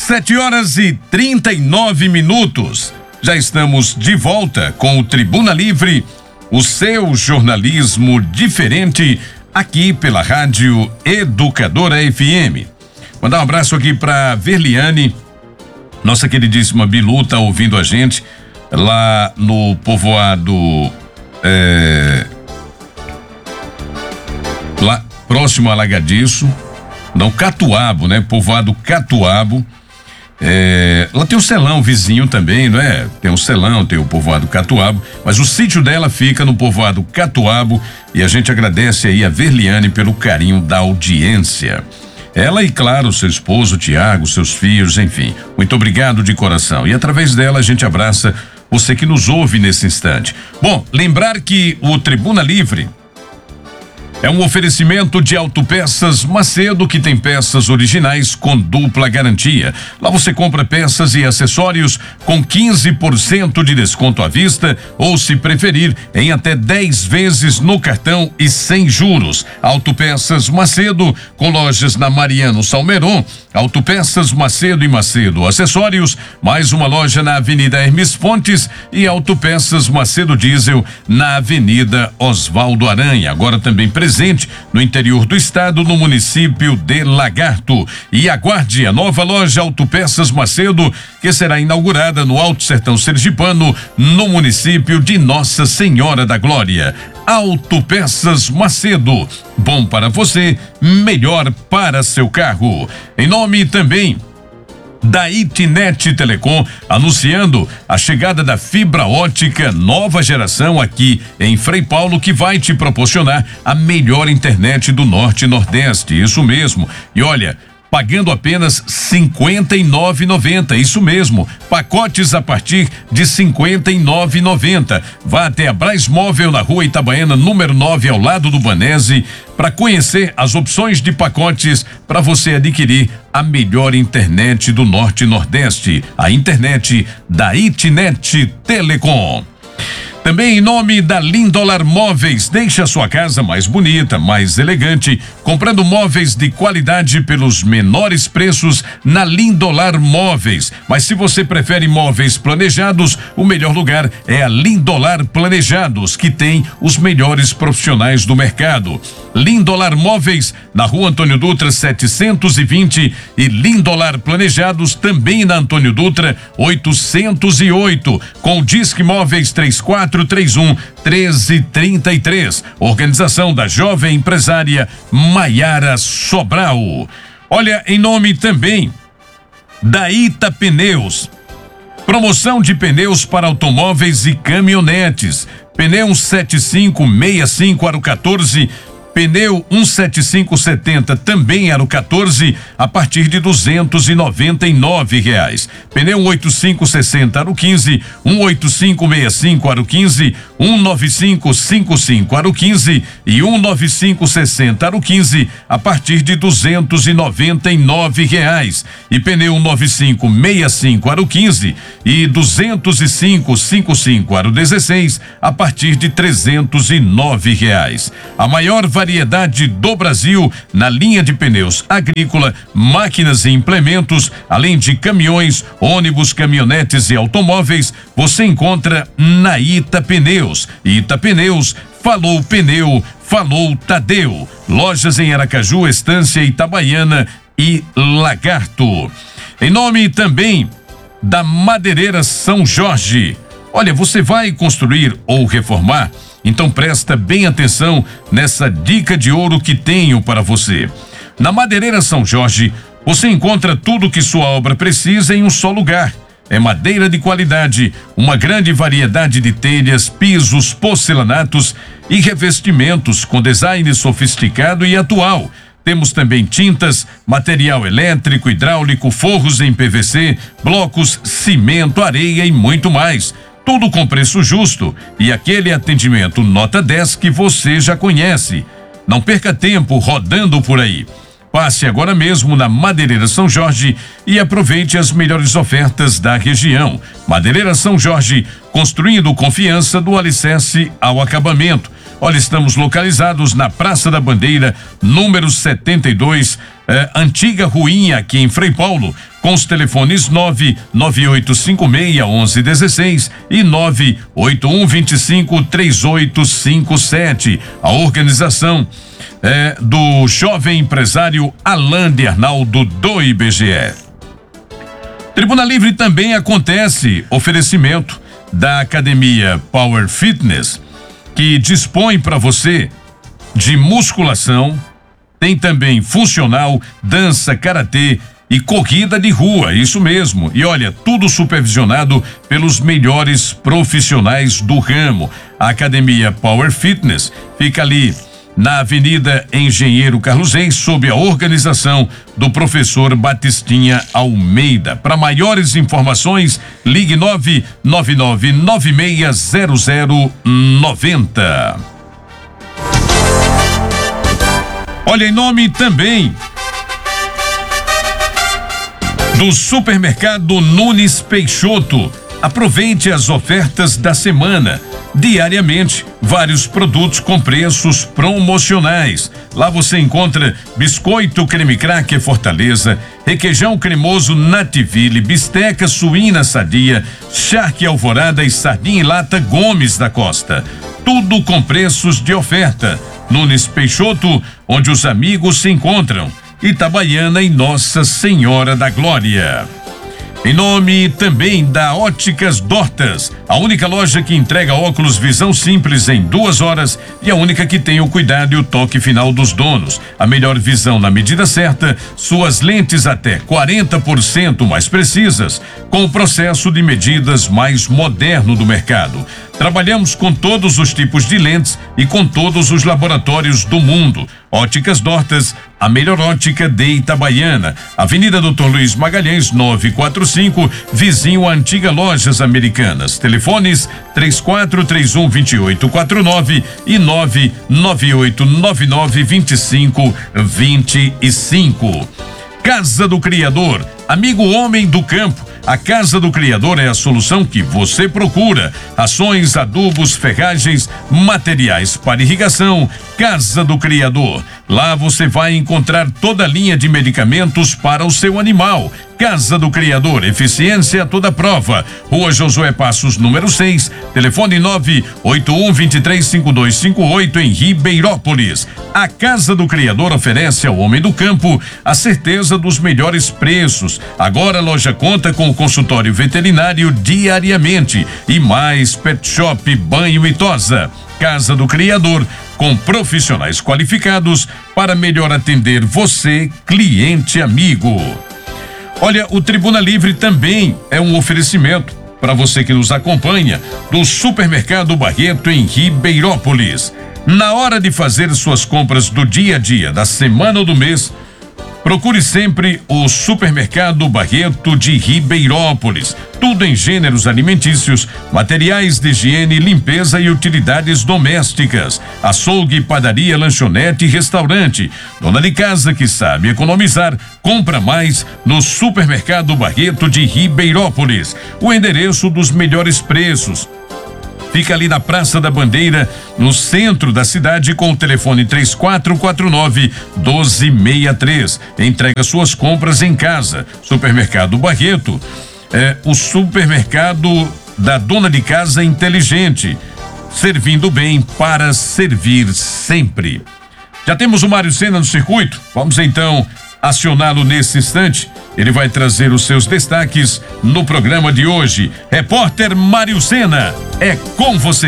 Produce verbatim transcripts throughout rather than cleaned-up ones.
Sete horas e trinta e nove minutos. Já estamos de volta com o Tribuna Livre, o seu jornalismo diferente, aqui pela Rádio Educadora F M. Mandar um abraço aqui para Verliane, nossa queridíssima Bilu, tá ouvindo a gente lá no povoado é, lá próximo a Lagadiço, não, Catuabo, né? Povoado Catuabo. É, lá tem o Celão vizinho também, não é? Tem o Celão, tem o povoado Catuabo, mas o sítio dela fica no povoado Catuabo e a gente agradece aí a Verliane pelo carinho da audiência. Ela e, claro, seu esposo, Tiago, seus filhos, enfim. Muito obrigado de coração. E através dela a gente abraça você que nos ouve nesse instante. Bom, lembrar que o Tribuna Livre é um oferecimento de Autopeças Macedo, que tem peças originais com dupla garantia. Lá você compra peças e acessórios com quinze por cento de desconto à vista ou, se preferir, em até dez vezes no cartão e sem juros. Autopeças Macedo, com lojas na Mariano Salmeron, Autopeças Macedo e Macedo Acessórios, mais uma loja na Avenida Hermes Fontes e Autopeças Macedo Diesel na Avenida Oswaldo Aranha. Agora também presente presente no interior do estado, no município de Lagarto. E aguarde a nova loja Autopeças Macedo, que será inaugurada no Alto Sertão Sergipano, no município de Nossa Senhora da Glória. Autopeças Macedo, bom para você, melhor para seu carro. Em nome também da Itnet Telecom, anunciando a chegada da fibra ótica nova geração aqui em Frei Paulo, que vai te proporcionar a melhor internet do Norte e Nordeste. Isso mesmo. E olha, pagando apenas cinquenta e nove reais e noventa centavos, isso mesmo, pacotes a partir de cinquenta e nove reais e noventa centavos. Vá até a Braz Móvel na Rua Itabaiana, número nove, ao lado do Banese, para conhecer as opções de pacotes para você adquirir a melhor internet do Norte e Nordeste, a internet da Itnet Telecom. Também em nome da Lindolar Móveis, deixa a sua casa mais bonita, mais elegante, comprando móveis de qualidade pelos menores preços na Lindolar Móveis. Mas se você prefere móveis planejados, o melhor lugar é a Lindolar Planejados, que tem os melhores profissionais do mercado. Lindolar Móveis, na Rua Antônio Dutra setecentos e vinte, e Lindolar Planejados também na Antônio Dutra oitocentos e oito, com o Disque Móveis três quatro três um, um três três três. Organização da jovem empresária Maiara Sobral. Olha, em nome também da Ita Pneus, promoção de pneus para automóveis e caminhonetes. Pneu setenta e cinco sessenta e cinco aro quatorze, pneu setenta e cinco setenta também aro quatorze, a partir de duzentos e noventa e nove reais. Pneu oitenta e cinco sessenta aro quinze, oitenta e cinco sessenta e cinco aro quinze, noventa e cinco cinquenta e cinco aro quinze e noventa e cinco sessenta aro quinze, a partir de duzentos e noventa e nove reais. E pneu noventa e cinco sessenta e cinco aro quinze e duzentos e cinco cinquenta e cinco aro dezesseis, a partir de trezentos e nove reais. A maior variedade do Brasil na linha de pneus agrícola, máquinas e implementos, além de caminhões, ônibus, caminhonetes e automóveis, você encontra na Ita Pneus. Ita Pneus, falou pneu, falou Tadeu. Lojas em Aracaju, Estância, Itabaiana e Lagarto. Em nome também da Madeireira São Jorge. Olha, você vai construir ou reformar? Então presta bem atenção nessa dica de ouro que tenho para você. Na Madeireira São Jorge, você encontra tudo que sua obra precisa em um só lugar. É madeira de qualidade, uma grande variedade de telhas, pisos, porcelanatos e revestimentos com design sofisticado e atual. Temos também tintas, material elétrico, hidráulico, forros em P V C, blocos, cimento, areia e muito mais. Tudo com preço justo e aquele atendimento nota dez que você já conhece. Não perca tempo rodando por aí. Passe agora mesmo na Madeireira São Jorge e aproveite as melhores ofertas da região. Madeireira São Jorge, construindo confiança do alicerce ao acabamento. Olha, estamos localizados na Praça da Bandeira, número setenta e dois, eh, antiga ruinha aqui em Frei Paulo. com os telefones nove nove oito cinco seis um um um seis e nove oito um dois cinco três oito cinco sete. A organização é do jovem empresário Alain de Arnaldo do I B G E. Tribuna Livre também acontece oferecimento da Academia Power Fitness, que dispõe para você de musculação, tem também funcional, dança, karatê e corrida de rua, isso mesmo. E olha, tudo supervisionado pelos melhores profissionais do ramo. A Academia Power Fitness fica ali na Avenida Engenheiro Carlos Reis, sob a organização do professor Batistinha Almeida. Para maiores informações, ligue nove nove nove nove seis zero zero nove zero. Olha, em nome também do Supermercado Nunes Peixoto, aproveite as ofertas da semana. Diariamente, vários produtos com preços promocionais. Lá você encontra biscoito creme cracker Fortaleza, requeijão cremoso Nativille, bisteca suína Sadia, charque Alvorada e sardinha em lata Gomes da Costa. Tudo com preços de oferta. Nunes Peixoto, onde os amigos se encontram. Itabaiana e Nossa Senhora da Glória. Em nome também da Óticas Dortas, a única loja que entrega óculos visão simples em duas horas e a única que tem o cuidado e o toque final dos donos. A melhor visão na medida certa, suas lentes até quarenta por cento mais precisas, com o processo de medidas mais moderno do mercado. Trabalhamos com todos os tipos de lentes e com todos os laboratórios do mundo. Óticas Dortas, a melhor ótica de Itabaiana. Avenida doutor Luiz Magalhães, novecentos e quarenta e cinco, vizinho à antiga Lojas Americanas. Telefones três quatro três um dois oito quatro nove e nove nove oito nove nove dois cinco dois cinco. Casa do Criador, amigo homem do campo. A Casa do Criador é a solução que você procura. Rações, adubos, ferragens, materiais para irrigação. Casa do Criador. Lá você vai encontrar toda a linha de medicamentos para o seu animal. Casa do Criador, eficiência a toda prova. Rua Josué Passos, número seis, telefone nove oito um dois três cinco dois cinco oito em Ribeirópolis. A Casa do Criador oferece ao homem do campo a certeza dos melhores preços. Agora a loja conta com consultório veterinário diariamente e mais pet shop, banho e tosa. Casa do Criador, com profissionais qualificados para melhor atender você, cliente amigo. Olha, o Tribuna Livre também é um oferecimento para você que nos acompanha do Supermercado Barreto em Ribeirópolis. Na hora de fazer suas compras do dia a dia, da semana ou do mês, procure sempre o Supermercado Barreto de Ribeirópolis. Tudo em gêneros alimentícios, materiais de higiene, limpeza e utilidades domésticas. Açougue, padaria, lanchonete e restaurante. Dona de casa que sabe economizar, compra mais no Supermercado Barreto de Ribeirópolis. O endereço dos melhores preços. Fica ali na Praça da Bandeira, no centro da cidade, com o telefone três quatro quatro nove um dois seis três. Entrega suas compras em casa. Supermercado Barreto é o supermercado da dona de casa inteligente, servindo bem para servir sempre. Já temos o Mário Sena no circuito? Vamos então acioná-lo nesse instante. Ele vai trazer os seus destaques no programa de hoje. Repórter Mário Sena, é com você.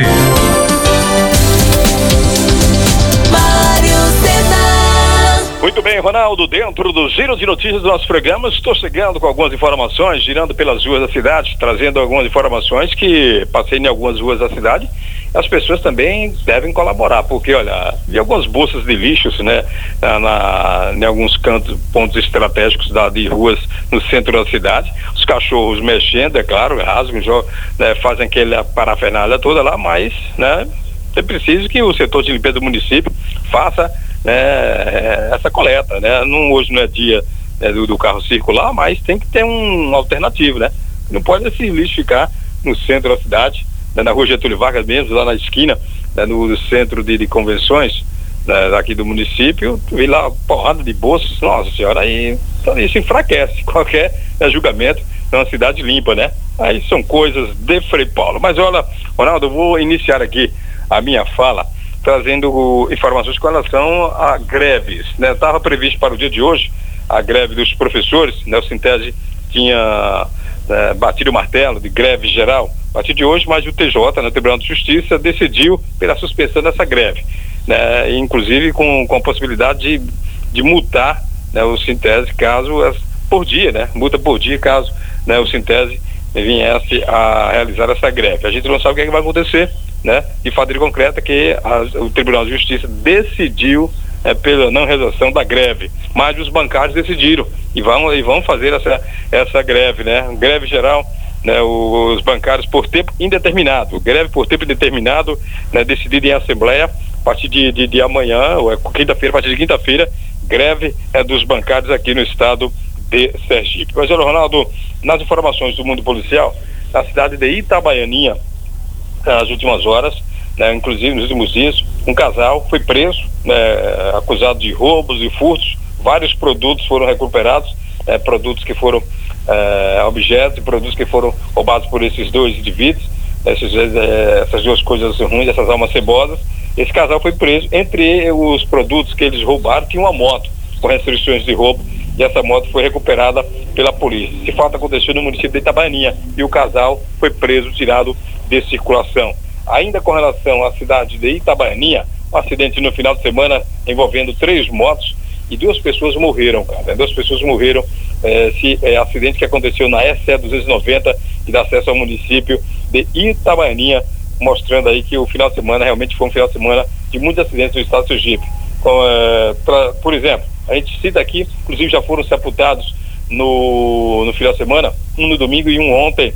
Mário Sena. Muito bem, Ronaldo, dentro do giro de notícias do nosso programa, estou chegando com algumas informações, girando pelas ruas da cidade, trazendo algumas informações que passei em algumas ruas da cidade. As pessoas também devem colaborar, porque, olha, vi algumas bolsas de lixos, né, na, na, em alguns cantos, pontos estratégicos da, de ruas no centro da cidade. Os cachorros mexendo, é claro, rasgam, jogam, né, fazem aquela parafernália toda lá, mas, né, é preciso que o setor de limpeza do município faça, né, essa coleta, né. Não, hoje não é dia, né, do, do carro circular, mas tem que ter um alternativo, né. Não pode esse lixo ficar no centro da cidade, na rua Getúlio Vargas mesmo, lá na esquina, né, no centro de, de convenções, né, aqui do município, vi lá porrada de bolsas, nossa senhora, aí então isso enfraquece qualquer né, julgamento numa cidade limpa, né? Aí são coisas de Frei Paulo. Mas olha, Ronaldo, eu vou iniciar aqui a minha fala trazendo informações com relação a greves, né? Estava previsto para o dia de hoje a greve dos professores, né? O Sintese tinha né, batido o martelo de greve geral a partir de hoje, mas o T J, né, o Tribunal de Justiça, decidiu pela suspensão dessa greve, né? Inclusive com, com a possibilidade de, de multar né, o Sintese caso, por dia, né? Multa por dia caso né, o Sintese viesse a realizar essa greve. A gente não sabe o que, é que vai acontecer, né? De fato concreta que a, o Tribunal de Justiça decidiu é, pela não realização da greve, mas os bancários decidiram e vão, e vão fazer essa, essa greve, né? Greve geral, né? Os bancários por tempo indeterminado, greve por tempo indeterminado, né? Decidido em assembleia a partir de, de, de amanhã, ou é quinta-feira, a partir de quinta-feira, greve é, dos bancários aqui no estado de Sergipe. Mas olha, Ronaldo, nas informações do mundo policial, na cidade de Itabaianinha, nas últimas horas, né, inclusive nos últimos dias, um casal foi preso, né, acusado de roubos e furtos. Vários produtos foram recuperados, né, produtos que foram eh, objetos e produtos que foram roubados por esses dois indivíduos, esses, eh, essas duas coisas ruins, essas almas cebosas. Esse casal foi preso. Entre os produtos que eles roubaram tinha uma moto com restrições de roubo, e essa moto foi recuperada pela polícia. Esse fato aconteceu no município de Itabaianinha e o casal foi preso, tirado de circulação. Ainda com relação à cidade de Itabaianinha, um acidente no final de semana envolvendo três motos e duas pessoas morreram, cara. Duas pessoas morreram. Eh, esse eh, acidente que aconteceu na S C duzentos e noventa e dá acesso ao município de Itabaianinha, mostrando aí que o final de semana realmente foi um final de semana de muitos acidentes no estado de Sergipe. Com, eh, pra, por exemplo, a gente cita aqui, inclusive já foram sepultados no, no final de semana, um no domingo e um ontem,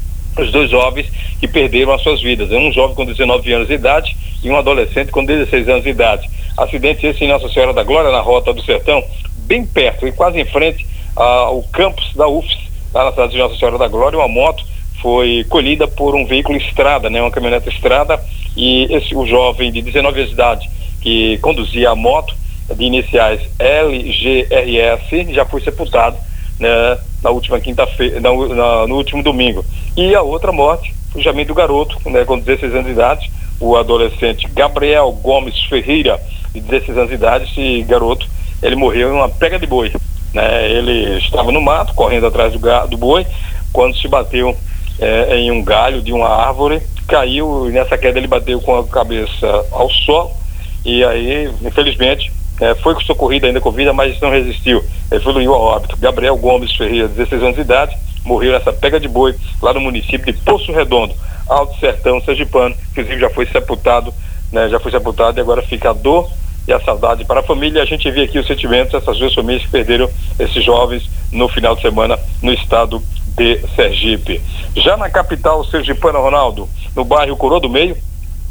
os dois jovens que perderam as suas vidas. Um jovem com dezenove anos de idade e um adolescente com dezesseis anos de idade. Acidente esse em Nossa Senhora da Glória, na Rota do Sertão, bem perto e quase em frente ao campus da U F S, lá na cidade de Nossa Senhora da Glória. Uma moto foi colhida por um veículo estrada, né, uma caminhonete estrada, e esse, o jovem de dezenove anos de idade que conduzia a moto, de iniciais L G R S, já foi sepultado, né, na última quinta-feira, no, no último domingo. E a outra morte foi também do garoto, né, com dezesseis anos de idade, o adolescente Gabriel Gomes Ferreira, de dezesseis anos de idade. Esse garoto, ele morreu em uma pega de boi, né? Ele estava no mato, correndo atrás do, ga, do boi, quando se bateu é, em um galho de uma árvore, caiu, e nessa queda ele bateu com a cabeça ao solo, e aí, infelizmente, É, foi socorrido ainda com vida, mas não resistiu, evoluiu a óbito. Gabriel Gomes Ferreira, dezesseis anos de idade, morreu nessa pega de boi lá no município de Poço Redondo, Alto Sertão Sergipano. Inclusive já foi sepultado, né, já foi sepultado, e agora fica a dor e a saudade para a família. A gente vê aqui os sentimentos dessas duas famílias que perderam esses jovens no final de semana no estado de Sergipe. Já na capital sergipana, Ronaldo, no bairro Coroa do Meio,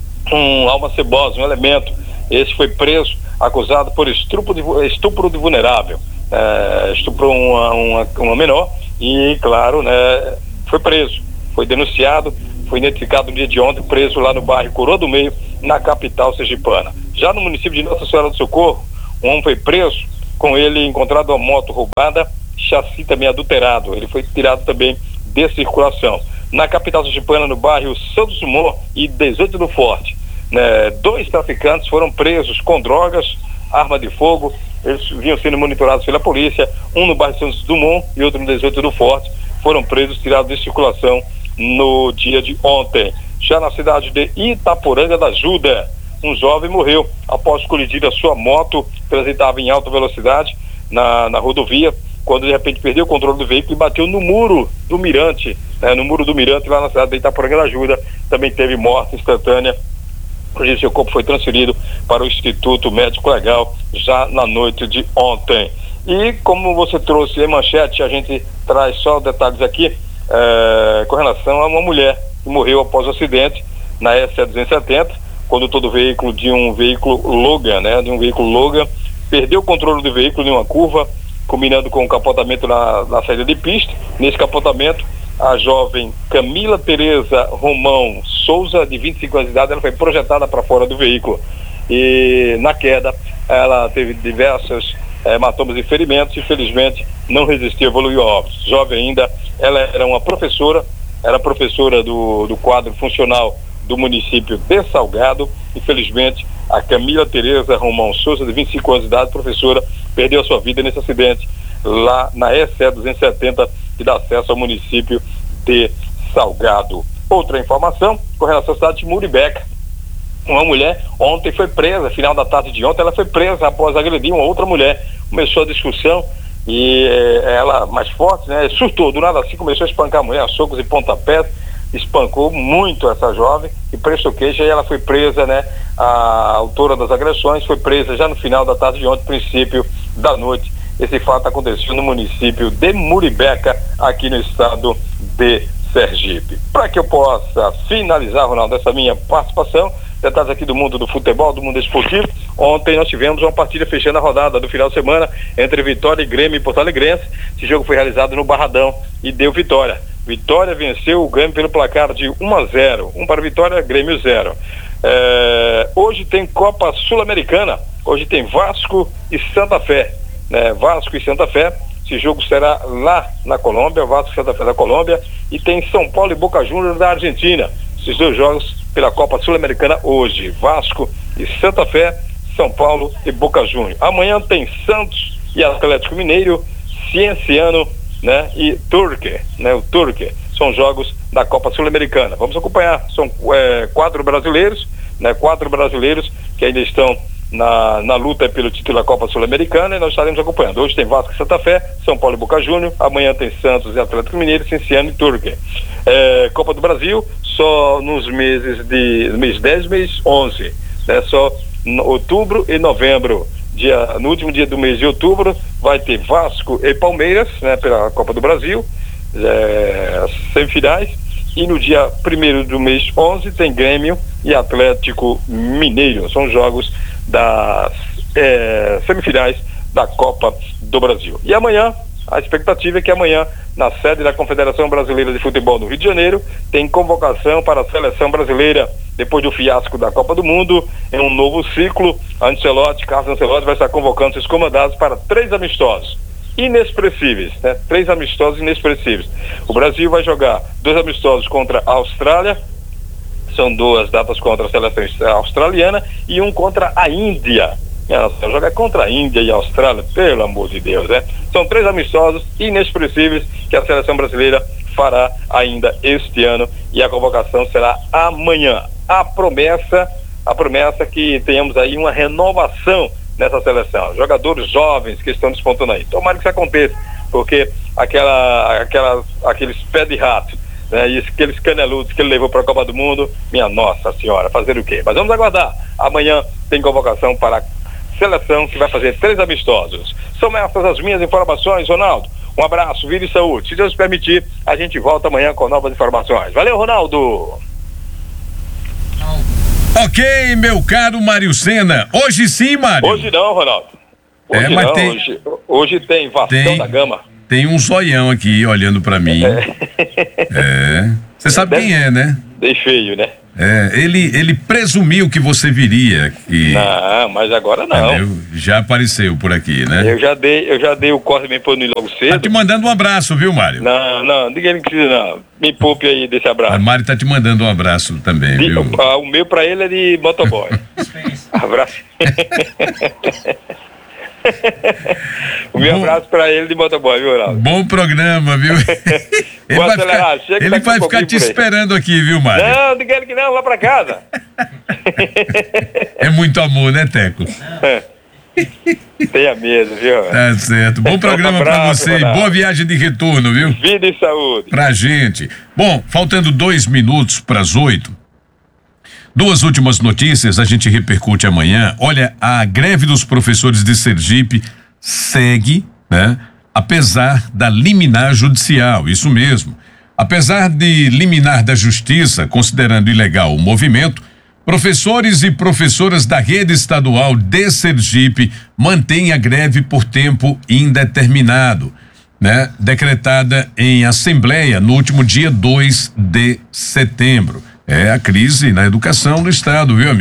um alma cebosa, um elemento, esse foi preso, acusado por estupro de, estupro de vulnerável, é, estuprou uma, uma, uma menor e, claro, né, foi preso, foi denunciado, foi identificado no dia de ontem, preso lá no bairro Coroa do Meio, na capital sergipana. Já no município de Nossa Senhora do Socorro, um homem foi preso, com ele encontrado uma moto roubada, chassi também adulterado, ele foi tirado também de circulação. Na capital sergipana, no bairro Santos Dumont e dezoito do Forte, né, dois traficantes foram presos com drogas, arma de fogo. Eles vinham sendo monitorados pela polícia, um no bairro Santos Dumont e outro no dezoito do Forte. Foram presos, tirados de circulação no dia de ontem. Já na cidade de Itaporanga da Ajuda, um jovem morreu após colidir a sua moto, transitava em alta velocidade na, na rodovia, quando de repente perdeu o controle do veículo e bateu no muro do Mirante, né, no muro do Mirante lá na cidade de Itaporanga da Ajuda. Também teve morte instantânea. Hoje seu corpo foi transferido para o Instituto Médico Legal já na noite de ontem. E como você trouxe em manchete, a gente traz só detalhes aqui é, com relação a uma mulher que morreu após o acidente na S C duzentos e setenta, condutor do veículo de um veículo Logan, né, de um veículo Logan, perdeu o controle do veículo em uma curva, combinando com o capotamento na, na saída de pista. Nesse capotamento, a jovem Camila Tereza Romão Souza, de vinte e cinco anos de idade, ela foi projetada para fora do veículo. e na queda ela teve diversos hematomas e ferimentos, infelizmente não resistiu, evoluiu a óbito. Jovem ainda, ela era uma professora, era professora do, do quadro funcional do município de Salgado. Infelizmente, a Camila Tereza Romão Souza, de vinte e cinco anos de idade, professora, perdeu a sua vida nesse acidente lá na E C E duzentos e setenta, que dá acesso ao município de Salgado. Outra informação com relação à cidade de Muribeca. Uma mulher ontem foi presa, final da tarde de ontem, ela foi presa após agredir uma outra mulher. Começou a discussão e eh, ela, mais forte, né, surtou, do nada assim começou a espancar a mulher, a socos e pontapés, espancou muito essa jovem e prestou queixa, e ela foi presa, né, a autora das agressões foi presa já no final da tarde de ontem, princípio da noite. Esse fato aconteceu no município de Muribeca, aqui no estado de Sergipe. Para que eu possa finalizar, Ronaldo, essa minha participação, detalhes aqui do mundo do futebol, do mundo esportivo. Ontem nós tivemos uma partida fechando a rodada do final de semana entre Vitória e Grêmio e Porto Alegrense. Esse jogo foi realizado no Barradão e deu vitória. Vitória venceu o Grêmio pelo placar de um a zero. Um para Vitória, Grêmio zero. É, hoje tem Copa Sul-Americana. Hoje tem Vasco e Santa Fé. Né? Vasco e Santa Fé. Esse jogo será lá na Colômbia, Vasco e Santa Fé da Colômbia. E tem São Paulo e Boca Juniors da Argentina. Esses dois jogos pela Copa Sul-Americana hoje. Vasco e Santa Fé, São Paulo e Boca Juniors. Amanhã tem Santos e Atlético Mineiro, Cienciano, né, e Turque, né, o Turque. São jogos da Copa Sul-Americana. Vamos acompanhar. São é, quatro brasileiros, né, quatro brasileiros que ainda estão na, na luta pelo título da Copa Sul-Americana, e nós estaremos acompanhando. Hoje tem Vasco e Santa Fé, São Paulo e Boca Juniors. Amanhã tem Santos e Atlético Mineiro, Cienciano e Turque. É, Copa do Brasil só nos meses de mês dez, mês onze, né? Só no, outubro e novembro. Dia, no último dia do mês de outubro vai ter Vasco e Palmeiras, né, pela Copa do Brasil, é, semifinais, e no dia primeiro do mês onze tem Grêmio e Atlético Mineiro. São jogos das é, semifinais da Copa do Brasil. E amanhã, a expectativa é que amanhã, na sede da Confederação Brasileira de Futebol no Rio de Janeiro, tem convocação para a seleção brasileira, depois do fiasco da Copa do Mundo, em um novo ciclo. Ancelotti, Carlos Ancelotti vai estar convocando seus comandados para três amistosos inexpressíveis, né? Três amistosos inexpressíveis. O Brasil vai jogar dois amistosos contra a Austrália, são duas datas contra a seleção australiana, e um contra a Índia. Nossa, jogar contra a Índia e a Austrália, pelo amor de Deus, né? São três amistosos inexpressíveis que a seleção brasileira fará ainda este ano, e a convocação será amanhã. A promessa, a promessa que tenhamos aí uma renovação nessa seleção. Jogadores jovens que estão despontando aí. Tomara que isso aconteça, porque aquela, aquelas, aqueles pé de rato, né, e aqueles caneludos que ele levou para a Copa do Mundo, minha nossa senhora, fazer o quê? Mas vamos aguardar. Amanhã tem convocação para a seleção, que vai fazer três amistosos. São essas as minhas informações, Ronaldo. Um abraço, vida e saúde. Se Deus permitir, a gente volta amanhã com novas informações. Valeu, Ronaldo! Ok, meu caro Mário Sena. Hoje sim, Mário? Hoje não, Ronaldo. Hoje é, mas não, tem... hoje, hoje tem Vascão tem... da Gama. Tem um zoião aqui olhando pra mim. É. Você sabe quem é, né? Dei feio, né? É, ele, ele presumiu que você viria. E... Não, mas agora não. Entendeu? Já apareceu por aqui, né? Eu já dei, eu já dei o corte bem pôr logo cedo. Tá te mandando um abraço, viu, Mário? Não, não, ninguém me precisa não. Me poupe aí desse abraço. A Mário tá te mandando um abraço também, de, viu? O, o meu pra ele é de motoboy. Abraço. O meu bom, abraço pra ele de motoboy, viu, Ronaldo? Bom programa, viu? Ele vai acelerar, ficar, ele vai ficar te esperando aqui, viu, Mário? Não, não quero que não, vá pra casa. É muito amor, né, Teco? Tenha medo, viu? Tá certo. Bom programa um pra você e boa viagem de retorno, viu? Vida e saúde. Pra gente. Bom, faltando dois minutos pras oito. Duas últimas notícias, a gente repercute amanhã. Olha, a greve dos professores de Sergipe segue, né? Apesar da liminar judicial, isso mesmo. Apesar de liminar da justiça, considerando ilegal o movimento, professores e professoras da rede estadual de Sergipe mantêm a greve por tempo indeterminado, né? Decretada em assembleia no último dia dois de setembro. É a crise na educação do estado, viu, amigo?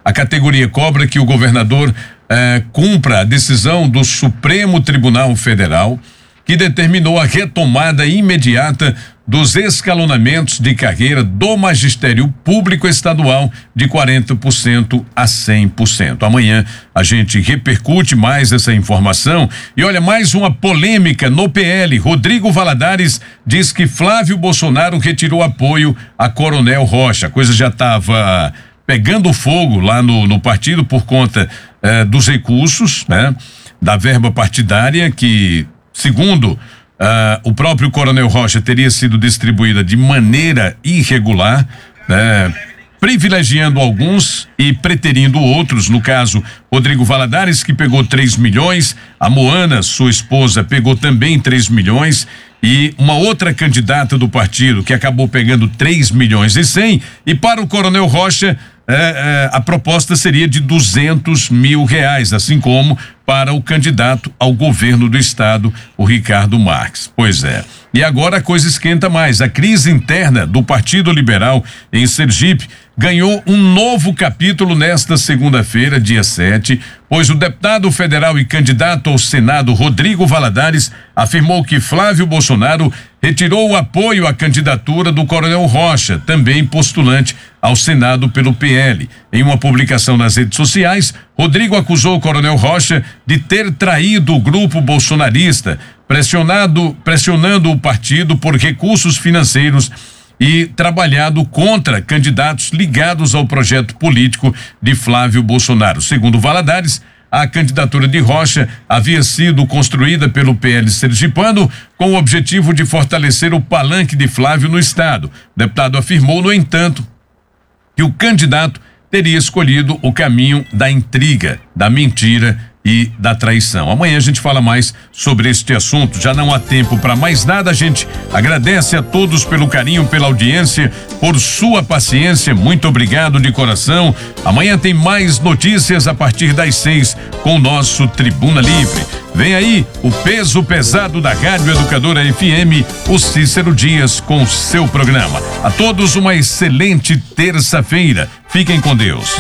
A categoria cobra que o governador eh, cumpra a decisão do Supremo Tribunal Federal, que determinou a retomada imediata dos escalonamentos de carreira do magistério público estadual de quarenta por cento a cem por cento. Amanhã a gente repercute mais essa informação e olha, mais uma polêmica no P L. Rodrigo Valadares diz que Flávio Bolsonaro retirou apoio a Coronel Rocha. A coisa já estava pegando fogo lá no, no partido por conta eh, dos recursos, né? Da verba partidária que, segundo Uh, o próprio Coronel Rocha, teria sido distribuída de maneira irregular, né, privilegiando alguns e preterindo outros. No caso, Rodrigo Valadares, que pegou três milhões, a Moana, sua esposa, pegou também três milhões, e uma outra candidata do partido que acabou pegando três milhões e cem, e para o Coronel Rocha É, é, a proposta seria de duzentos mil reais, assim como para o candidato ao governo do estado, o Ricardo Marques. Pois é. E agora a coisa esquenta mais. A crise interna do Partido Liberal em Sergipe ganhou um novo capítulo nesta segunda-feira, dia sete, pois o deputado federal e candidato ao Senado, Rodrigo Valadares, afirmou que Flávio Bolsonaro retirou o apoio à candidatura do Coronel Rocha, também postulante ao Senado pelo P L. Em uma publicação nas redes sociais, Rodrigo acusou o Coronel Rocha de ter traído o grupo bolsonarista, pressionado, pressionando o partido por recursos financeiros e trabalhado contra candidatos ligados ao projeto político de Flávio Bolsonaro. Segundo Valadares, a candidatura de Rocha havia sido construída pelo P L sergipano com o objetivo de fortalecer o palanque de Flávio no estado. O deputado afirmou, no entanto, que o candidato teria escolhido o caminho da intriga, da mentira e da traição. Amanhã a gente fala mais sobre este assunto. Já não há tempo para mais nada. A gente agradece a todos pelo carinho, pela audiência, por sua paciência. Muito obrigado de coração. Amanhã tem mais notícias a partir das seis com o nosso Tribuna Livre. Vem aí o peso pesado da Rádio Educadora F M, o Cícero Dias com o seu programa. A todos uma excelente terça-feira. Fiquem com Deus.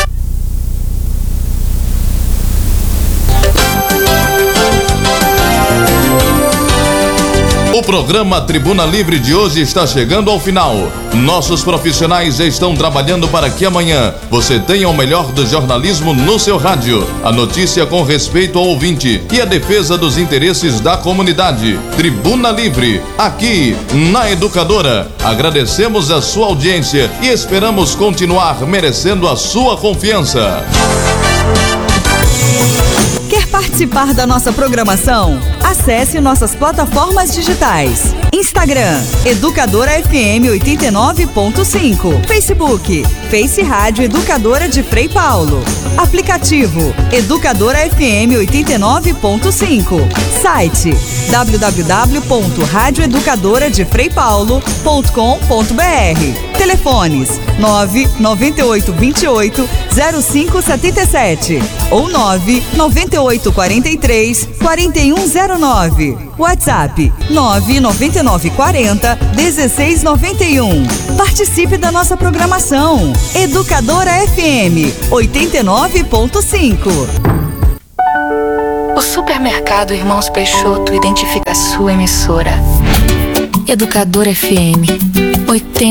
O programa Tribuna Livre de hoje está chegando ao final. Nossos profissionais estão trabalhando para que amanhã você tenha o melhor do jornalismo no seu rádio. A notícia com respeito ao ouvinte e a defesa dos interesses da comunidade. Tribuna Livre, aqui na Educadora. Agradecemos a sua audiência e esperamos continuar merecendo a sua confiança. Quer participar da nossa programação? Acesse nossas plataformas digitais. Instagram, Educadora F M oitenta e nove ponto cinco. Facebook, Face Rádio Educadora de Frei Paulo. Aplicativo, Educadora F M oitenta e nove ponto cinco. Site, w w w ponto rádio educadora de frei paulo ponto com ponto b r. Telefones, nove nove oito dois oito zero cinco sete sete ou nove nove oito quatro três quatro um zero nove. WhatsApp nove nove nove quatro zero um seis nove um. Participe da nossa programação. Educadora F M oitenta e nove ponto cinco. O supermercado Irmãos Peixoto identifica a sua emissora. Educadora F M oitenta